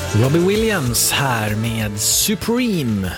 Robbie Williams här med Supreme.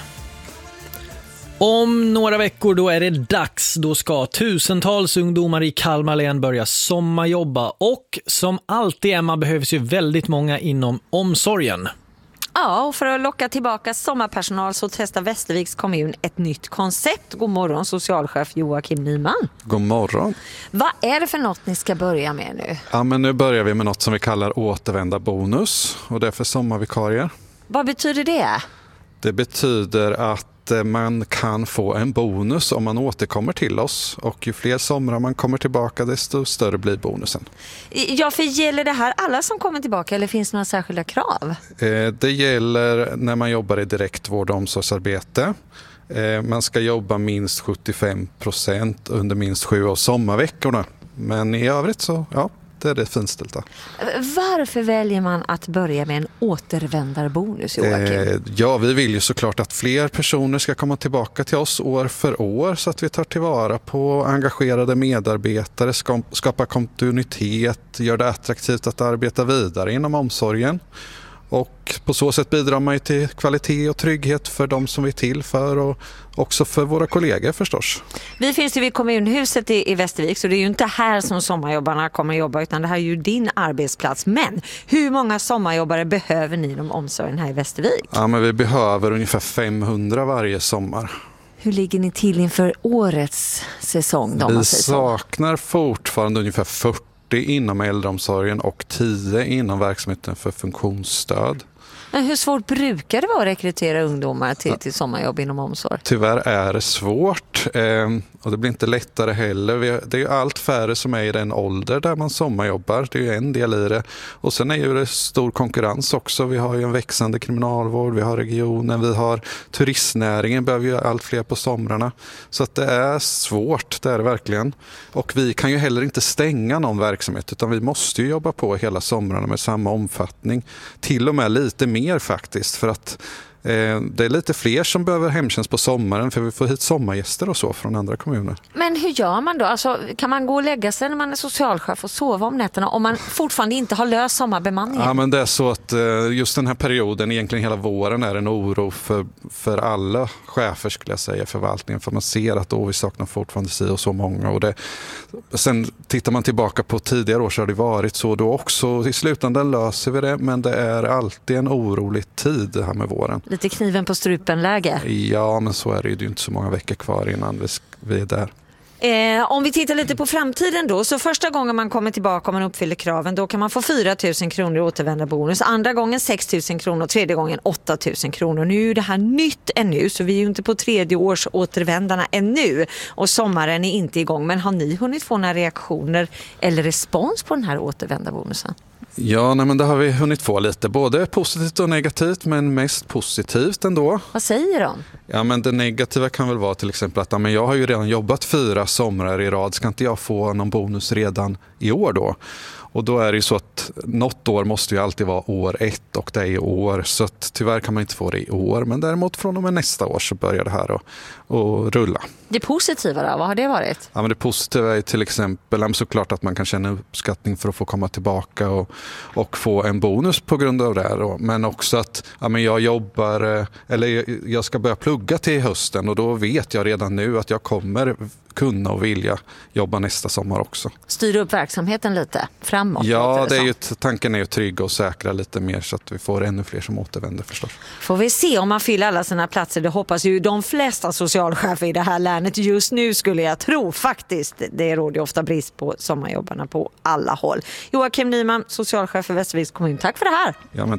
Om några veckor då är det dags. Då ska tusentals ungdomar i Kalmar län börja sommarjobba. Och som alltid, Emma, behövs ju väldigt många inom omsorgen. Ja, och för att locka tillbaka sommarpersonal så testar Västerviks kommun ett nytt koncept. God morgon, socialchef Joakim Nyman. God morgon. Vad är det för något ni ska börja med nu? Ja, men nu börjar vi med något som vi kallar återvända-bonus. Och det är för sommarvikarier. Vad betyder det? Det betyder att man kan få en bonus om man återkommer till oss. Och ju fler somrar man kommer tillbaka, desto större blir bonusen. Ja, för gäller det här alla som kommer tillbaka eller finns det några särskilda krav? Det gäller när man jobbar i direkt vård- och omsorgsarbete. Man ska jobba minst 75% under minst 7 av sommarveckorna. Men i övrigt så, ja, det är det finställda. Varför väljer man att börja med en återvändarbonus, Joakim? Ja, vi vill ju såklart att fler personer ska komma tillbaka till oss år för år så att vi tar tillvara på engagerade medarbetare, skapar kontinuitet, gör det attraktivt att arbeta vidare inom omsorgen. Och på så sätt bidrar man ju till kvalitet och trygghet för de som vi är till för och också för våra kollegor förstås. Vi finns ju vid kommunhuset i Västervik, så det är ju inte här som sommarjobbarna kommer att jobba utan det här är ju din arbetsplats. Men hur många sommarjobbare behöver ni inom omsorgen här i Västervik? Ja, men vi behöver ungefär 500 varje sommar. Hur ligger ni till inför årets säsong? Vi saknar fortfarande ungefär 40 inom äldreomsorgen och 10 inom verksamheten för funktionsstöd. Men hur svårt brukar det vara att rekrytera ungdomar till sommarjobb inom omsorg? Tyvärr är det svårt och det blir inte lättare heller. Det är ju allt färre som är i den ålder där man sommarjobbar. Det är ju en del i det. Och sen är ju det stor konkurrens också. Vi har ju en växande kriminalvård, vi har regionen, vi har turistnäringen, behöver ju allt fler på somrarna. Så att det är svårt, det är det verkligen. Och vi kan ju heller inte stänga någon verksamhet utan vi måste ju jobba på hela somrarna med samma omfattning. Till och med lite mer faktiskt, för att det är lite fler som behöver hemtjänst på sommaren för vi får hit sommargäster och så från andra kommuner. Men hur gör man då? Alltså, kan man gå och lägga sig när man är socialchef och sova om nätterna om man fortfarande inte har löst sommarbemanningen? Ja, men det är så att just den här perioden, egentligen hela våren, är en oro för alla chefer skulle jag säga, förvaltningen, för man ser att vi saknar fortfarande si och så många. Och sen tittar man tillbaka på tidigare år så har det varit så då också. I slutändan löser vi det, men det är alltid en orolig tid det här med våren. Lite kniven på strupen-läge. Ja, men så är det ju inte så många veckor kvar innan vi är där. Om vi tittar lite på framtiden då, så första gången man kommer tillbaka och man uppfyller kraven, då kan man få 4 000 kronor i återvändarbonus, andra gången 6 000 kronor och tredje gången 8 000 kronor. Nu är det här nytt ännu, så vi är ju inte på 3:e års återvändarna ännu och sommaren är inte igång. Men har ni hunnit få några reaktioner eller respons på den här återvändarbonusen? Ja, men det har vi hunnit få lite. Både positivt och negativt, men mest positivt ändå. Vad säger de? Ja, men det negativa kan väl vara till exempel att jag har ju redan jobbat 4 somrar i rad. Ska inte jag få någon bonus redan i år då? Och då är det ju så att något år måste ju alltid vara år 1 och det är i år. Så att tyvärr kan man inte få det i år. Men däremot från och med nästa år så börjar det här att rulla. Det positiva då, vad har det varit? Ja, men det positiva är till exempel såklart att man kan känna uppskattning för att få komma tillbaka och få en bonus på grund av det här då. Men också att jag jobbar, eller jag ska börja plugga till hösten och då vet jag redan nu att jag kommer kunna och vilja jobba nästa sommar också. Styra upp verksamheten lite framåt? Ja, tanken är ju trygga och säkra lite mer så att vi får ännu fler som återvänder förstås. Får vi se om man fyller alla sina platser. Det hoppas ju de flesta socialchefer i det här länet just nu, skulle jag tro faktiskt. Det råder ju ofta brist på sommarjobbarna på alla håll. Joakim Nyman, socialchef för Västerviks kommun. Tack för det här. Ja, men